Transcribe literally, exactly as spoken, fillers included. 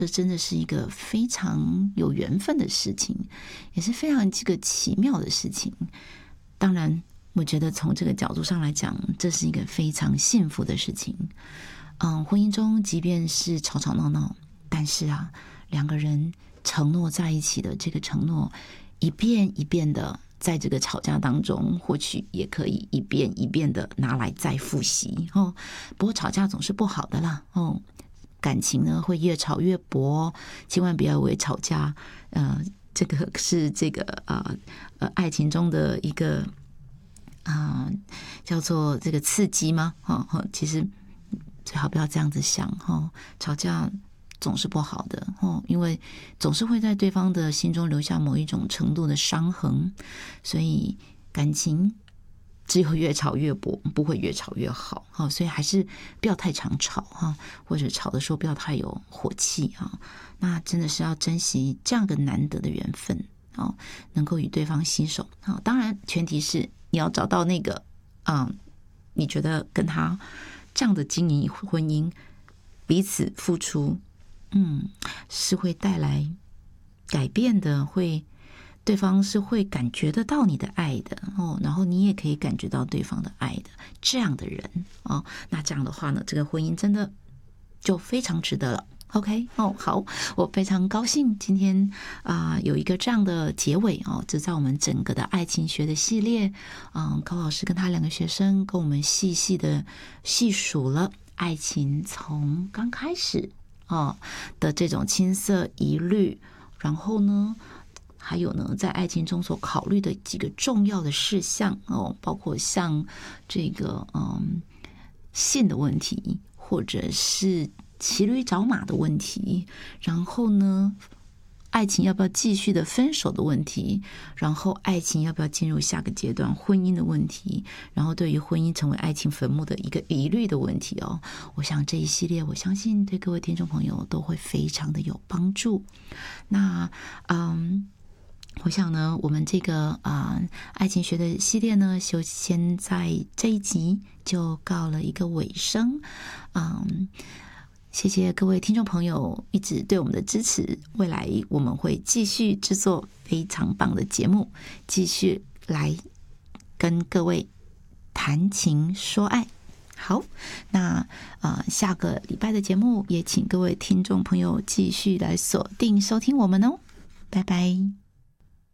这真的是一个非常有缘分的事情，也是非常这个奇妙的事情。当然我觉得从这个角度上来讲，这是一个非常幸福的事情。嗯，婚姻中即便是吵吵闹闹，但是啊，两个人承诺在一起的这个承诺，一遍一遍的在这个吵架当中，或许也可以一遍一遍的拿来再复习哦。不过吵架总是不好的啦哦，感情呢会越吵越薄，千万不要为吵架，呃，这个是这个呃呃爱情中的一个啊、呃、叫做这个刺激吗？哦哦，其实最好不要这样子想哦，吵架总是不好的哦，因为总是会在对方的心中留下某一种程度的伤痕，所以感情只有越吵越薄，不会越吵越好。哦，所以还是不要太常吵哈，或者吵的时候不要太有火气啊。那真的是要珍惜这样个难得的缘分哦，能够与对方携手啊。当然，前提是你要找到那个嗯，你觉得跟他这样的经营婚姻，彼此付出，嗯，是会带来改变的，会对方是会感觉得到你的爱的哦，然后你也可以感觉到对方的爱的这样的人哦，那这样的话呢，这个婚姻真的就非常值得了。OK 哦，好，我非常高兴今天啊、呃、有一个这样的结尾哦，这在我们整个的爱情学的系列，嗯，高老师跟他两个学生跟我们细细的细数了爱情从刚开始哦的这种青涩疑虑，然后呢，还有呢，在爱情中所考虑的几个重要的事项哦，包括像这个嗯性的问题，或者是骑驴找马的问题，然后呢，爱情要不要继续的分手的问题，然后爱情要不要进入下个阶段婚姻的问题，然后对于婚姻成为爱情坟墓的一个疑虑的问题哦，我想这一系列我相信对各位听众朋友都会非常的有帮助。那嗯。我想呢，我们这个啊、呃、爱情学的系列呢，就先在这一集就告了一个尾声。嗯，谢谢各位听众朋友一直对我们的支持，未来我们会继续制作非常棒的节目，继续来跟各位谈情说爱。好，那呃下个礼拜的节目也请各位听众朋友继续来锁定收听我们哦，拜拜。